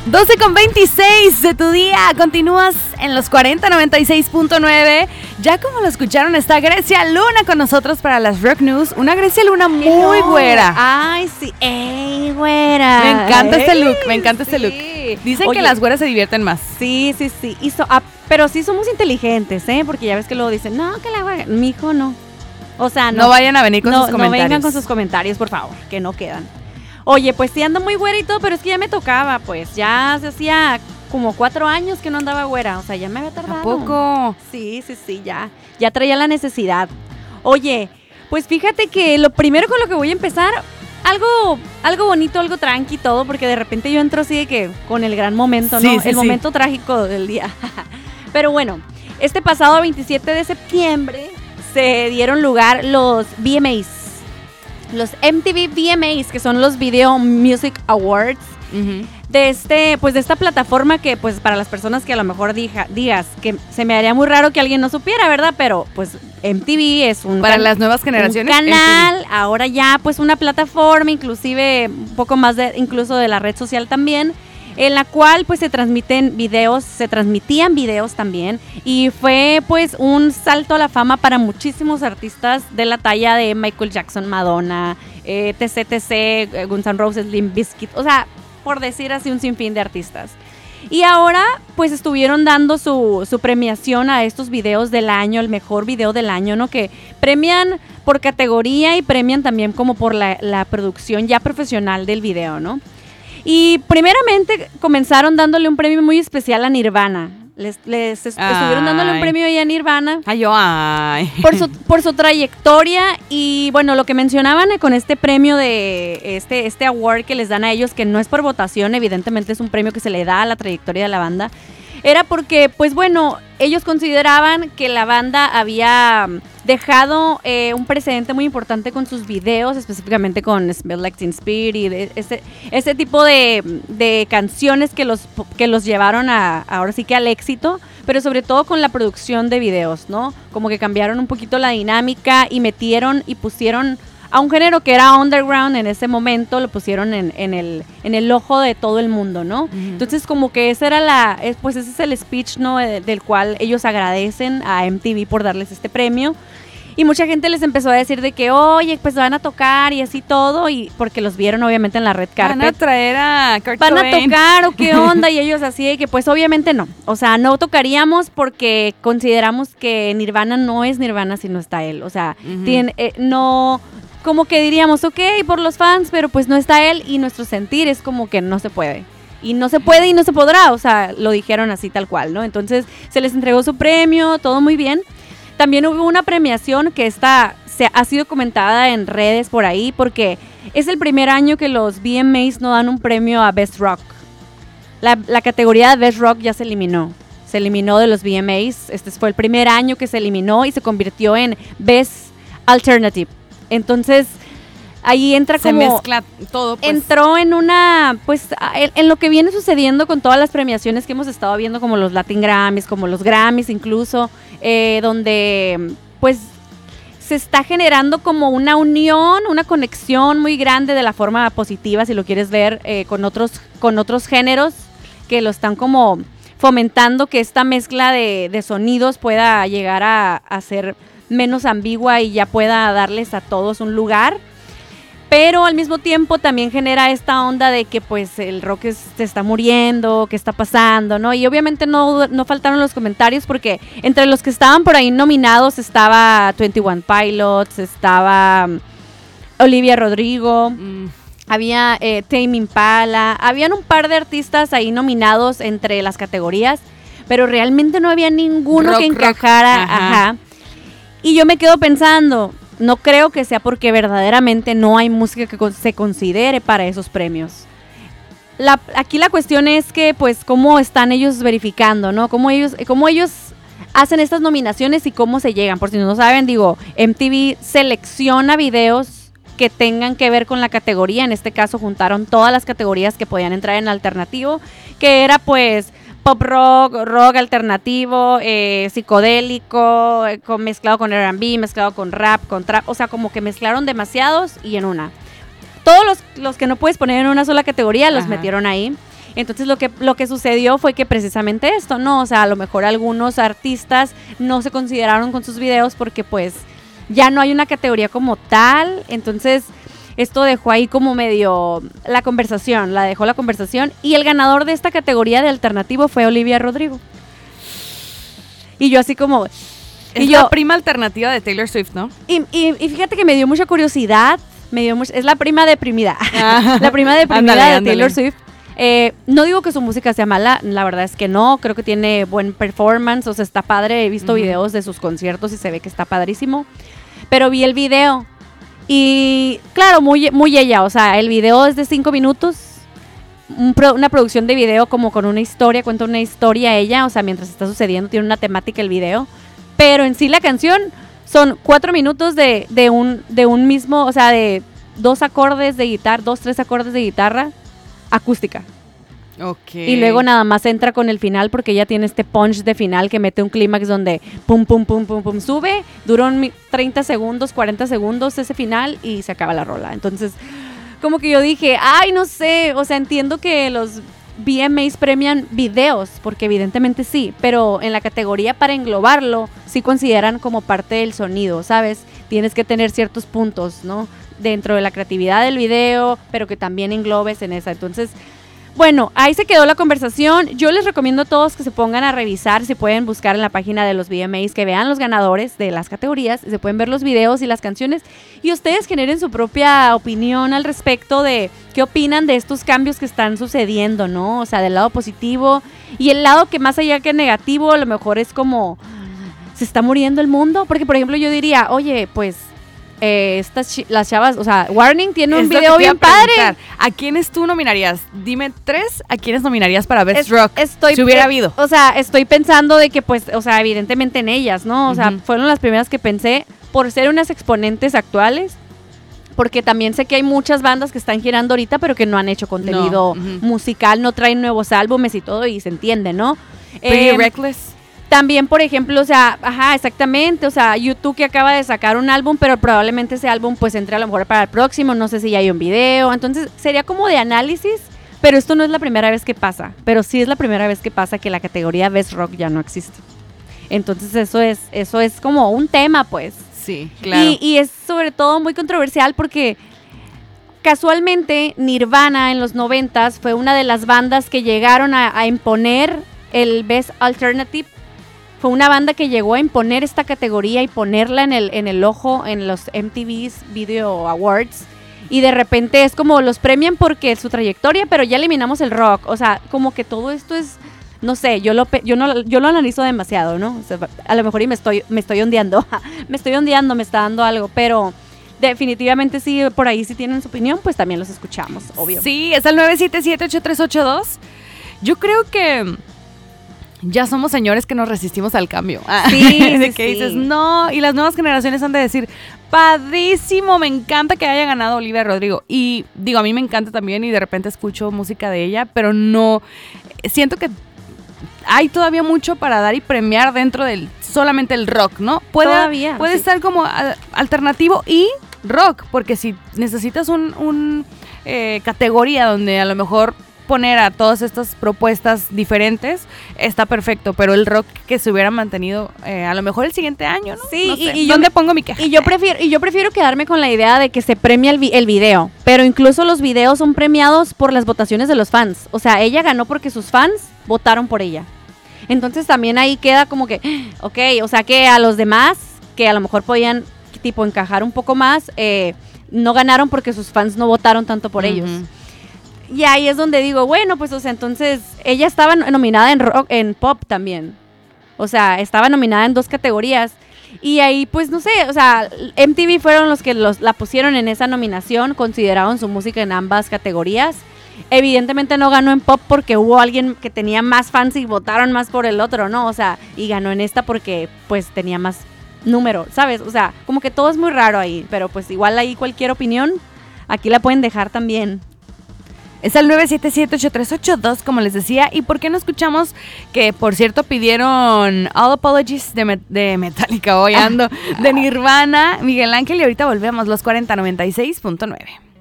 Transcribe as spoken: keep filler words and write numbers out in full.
doce con veintiséis de tu día. Continúas en los cuarenta noventa y seis punto nueve. Ya como lo escucharon, está Grecia Luna con nosotros para las Rock News. Una Grecia Luna muy Hello. güera. Ay, sí. ¡Ey, güera! Me encanta Ey, este look, me encanta sí. este look. Dicen Oye, que las güeras se divierten más. Sí, sí, sí. Y so, ah, pero sí somos inteligentes, ¿eh? Porque ya ves que luego dicen, no, que la güera. Mi hijo no. O sea, no. No vayan a venir con no, sus comentarios. No vengan con sus comentarios, por favor, que no quedan. Oye, pues sí ando muy güera y todo, pero es que ya me tocaba, pues. Ya se hacía como cuatro años que no andaba güera. O sea, ya me había tardado. ¿A poco? Sí, sí, sí, ya. Ya traía la necesidad. Oye, pues fíjate que lo primero con lo que voy a empezar, algo, algo bonito, algo tranqui todo, porque de repente yo entro así de que con el gran momento, ¿no? Sí, sí, el sí. momento trágico del día. Pero bueno, este pasado veintisiete de septiembre se dieron lugar los V M As. Los M T V V M As, que son los Video Music Awards. Uh-huh. De este, pues de esta plataforma que, pues, para las personas que a lo mejor diga, digas que se me haría muy raro que alguien no supiera, ¿verdad? Pero, pues, M T V es un para can- las nuevas generaciones. un canal, ahora ya, pues, una plataforma, inclusive un poco más de, incluso de la red social también, en la cual, pues, se transmiten videos, se transmitían videos también, y fue, pues, un salto a la fama para muchísimos artistas de la talla de Michael Jackson, Madonna, eh, T C T C, eh, Guns N' Roses, Limp Bizkit, o sea, por decir así un sinfín de artistas. Y ahora pues estuvieron dando su, su premiación a estos videos del año, el mejor video del año, ¿no? Que premian por categoría y premian también como por la, la producción ya profesional del video, ¿no? Y primeramente comenzaron dándole un premio muy especial a Nirvana. Les, les est- estuvieron dándole un premio ahí a Nirvana. Ay, yo, ay. Por su, por su trayectoria y bueno, lo que mencionaban con este premio de este, este award que les dan a ellos, que no es por votación, evidentemente es un premio que se le da a la trayectoria de la banda, era porque, pues bueno, ellos consideraban que la banda había dejado eh, un precedente muy importante con sus videos, específicamente con Smell Like Teen Spirit y de ese, ese tipo de, de canciones que los, que los llevaron a, ahora sí que al éxito, pero sobre todo con la producción de videos, ¿no? Como que cambiaron un poquito la dinámica y metieron y pusieron a un género que era underground en ese momento, lo pusieron en, en, el, en el ojo de todo el mundo, ¿no? Uh-huh. Entonces como que esa era la, pues ese es el speech, ¿no? Del cual ellos agradecen a M T V por darles este premio. Y mucha gente les empezó a decir de que, oye, pues van a tocar y así todo, y porque los vieron obviamente en la red carpet. Van a traer a Kurt Van Cobain. a tocar o qué onda, y ellos así de que pues obviamente no. O sea, no tocaríamos porque consideramos que Nirvana no es Nirvana si no está él. O sea, uh-huh. tiene, eh, no... Como que diríamos, ok, por los fans, pero pues no está él y nuestro sentir es como que no se puede. Y no se puede y no se podrá, o sea, lo dijeron así tal cual, ¿no? Entonces se les entregó su premio, todo muy bien. También hubo una premiación que esta se ha sido comentada en redes por ahí porque es el primer año que los V M As no dan un premio a Best Rock. La, la categoría de Best Rock ya se eliminó. Se eliminó de los V M As. Este fue el primer año que se eliminó y se convirtió en Best Alternative. Entonces, ahí entra se como... Se mezcla todo, pues. Entró en una... Pues, en, en lo que viene sucediendo con todas las premiaciones que hemos estado viendo, como los Latin Grammys, como los Grammys incluso, eh, donde, pues, se está generando como una unión, una conexión muy grande de la forma positiva, si lo quieres ver, eh, con otros, con otros géneros que lo están como fomentando que esta mezcla de, de sonidos pueda llegar a, a ser menos ambigua y ya pueda darles a todos un lugar, pero al mismo tiempo también genera esta onda de que pues el rock es, se está muriendo, qué está pasando, ¿no? Y obviamente no, no faltaron los comentarios porque entre los que estaban por ahí nominados estaba veintiuno Pilots, estaba um, Olivia Rodrigo, mm. había eh, Tame Impala, habían un par de artistas ahí nominados entre las categorías, pero realmente no había ninguno rock, que encajara, rock. Ajá. ajá. Y yo me quedo pensando, no creo que sea porque verdaderamente no hay música que con, se considere para esos premios. La, aquí la cuestión es que, pues, cómo están ellos verificando, ¿no? Cómo ellos, cómo ellos hacen estas nominaciones y cómo se llegan. Por si no saben, digo, M T V selecciona videos que tengan que ver con la categoría. En este caso juntaron todas las categorías que podían entrar en alternativo, que era, pues... pop rock, rock alternativo, eh, psicodélico, eh, con, mezclado con R and B, mezclado con rap, con trap, o sea, como que mezclaron demasiados y en una. Todos los, los que no puedes poner en una sola categoría los Ajá. metieron ahí. Entonces lo que, lo que sucedió fue que precisamente esto, ¿no? O sea, a lo mejor algunos artistas no se consideraron con sus videos porque pues ya no hay una categoría como tal. Entonces esto dejó ahí como medio la conversación, la dejó la conversación. Y el ganador de esta categoría de alternativo fue Olivia Rodrigo. Y yo así como... Es y la yo, prima alternativa de Taylor Swift, ¿no? Y, y, y fíjate que me dio mucha curiosidad. Me dio mucha, es la prima deprimida. Ah, la prima deprimida ándale, de ándale. Taylor Swift. Eh, no digo que su música sea mala, la verdad es que no. Creo que tiene buen performance, o sea, está padre. He visto uh-huh. videos de sus conciertos y se ve que está padrísimo. Pero vi el video y, claro, muy, muy ella. O sea, el video es de cinco minutos. Un pro, una producción de video como con una historia, cuenta una historia ella. O sea, mientras está sucediendo, tiene una temática el video. Pero en sí la canción son cuatro minutos de, de, un, de un mismo, o sea, de dos acordes de guitarra, dos, tres acordes de guitarra acústica. Okay. Y luego nada más entra con el final porque ella tiene este punch de final que mete un clímax donde pum, pum, pum, pum, pum, sube, dura un treinta segundos, cuarenta segundos ese final y se acaba la rola. Entonces, como que yo dije, ay, no sé, o sea, entiendo que los V M As premian videos, porque evidentemente sí, pero en la categoría para englobarlo, sí consideran como parte del sonido, ¿sabes? Tienes que tener ciertos puntos, ¿no? Dentro de la creatividad del video, pero que también englobes en esa. Entonces, bueno, ahí se quedó la conversación. Yo les recomiendo a todos que se pongan a revisar, si pueden buscar en la página de los V M As, que vean los ganadores de las categorías, se pueden ver los videos y las canciones, y ustedes generen su propia opinión al respecto de qué opinan de estos cambios que están sucediendo, ¿no? O sea, del lado positivo y el lado que más allá que negativo, a lo mejor es como, ¿se está muriendo el mundo? Porque, por ejemplo, yo diría, oye, pues, Eh, estas ch- las chavas, o sea, Warning tiene un es video bien padre. ¿A quiénes tú nominarías? Dime tres, ¿a quiénes nominarías para Best es, Rock? Estoy, si hubiera habido. O sea, estoy pensando de que, pues, o sea, evidentemente en ellas, ¿no? O uh-huh. sea, fueron las primeras que pensé por ser unas exponentes actuales. Porque también sé que hay muchas bandas que están girando ahorita, pero que no han hecho contenido no. uh-huh. musical, no traen nuevos álbumes y todo, y se entiende, ¿no? Pretty eh, Reckless. También, por ejemplo, o sea, ajá, exactamente, o sea, U dos que acaba de sacar un álbum, pero probablemente ese álbum pues entre a lo mejor para el próximo, no sé si ya hay un video, entonces sería como de análisis, pero esto no es la primera vez que pasa, pero sí es la primera vez que pasa que la categoría Best Rock ya no existe. Entonces eso es, eso es como un tema, pues. Sí, claro. Y, y es sobre todo muy controversial porque casualmente Nirvana en los noventas fue una de las bandas que llegaron a, a imponer el Best Alternative. Fue una banda que llegó a imponer esta categoría y ponerla en el, en el ojo en los M T V's Video Awards. Y de repente es como los premian porque es su trayectoria, pero ya eliminamos el rock. O sea, como que todo esto es, no sé, yo lo yo no yo lo analizo demasiado, ¿no? O sea, a lo mejor y me estoy me estoy ondeando, me estoy ondeando, me está dando algo, pero definitivamente sí, por ahí si tienen su opinión, pues también los escuchamos, obvio. Sí, es el nueve siete siete, ocho tres ocho dos. Yo creo que ya somos señores que nos resistimos al cambio. Sí, de sí, que sí. dices, no, y las nuevas generaciones han de decir, padrísimo, me encanta que haya ganado Olivia Rodrigo. Y digo, a mí me encanta también y de repente escucho música de ella, pero no, siento que hay todavía mucho para dar y premiar dentro del solamente el rock, ¿no? Puede, todavía. Puede sí. estar como a, alternativo y rock, porque si necesitas un, un eh, categoría donde a lo mejor poner a todas estas propuestas diferentes, está perfecto, pero el rock que se hubiera mantenido eh, a lo mejor el siguiente año, ¿no? Sí, no sé. y, y ¿Dónde yo, pongo mi queja? Y yo prefiero y yo prefiero quedarme con la idea de que se premia el, vi- el video, pero incluso los videos son premiados por las votaciones de los fans. O sea, ella ganó porque sus fans votaron por ella. Entonces también ahí queda como que, ok, o sea que a los demás, que a lo mejor podían tipo encajar un poco más, eh, no ganaron porque sus fans no votaron tanto por uh-huh. ellos. Y ahí es donde digo, bueno, pues, o sea, entonces, ella estaba nominada en rock, en pop también. O sea, estaba nominada en dos categorías. Y ahí, pues, no sé, o sea, M T V fueron los que los, la pusieron en esa nominación, consideraron su música en ambas categorías. Evidentemente no ganó en pop porque hubo alguien que tenía más fans y votaron más por el otro, ¿no? O sea, y ganó en esta porque, pues, tenía más número, ¿sabes? O sea, como que todo es muy raro ahí, pero pues igual ahí cualquier opinión, aquí la pueden dejar también. Es el nueve siete siete, ocho tres ocho dos, como les decía. ¿Y por qué no escuchamos? Que, por cierto, pidieron All Apologies de, Me- de Metallica, hoy ando, de Nirvana, Miguel Ángel, y ahorita volvemos, los cuarenta noventa y seis punto nueve.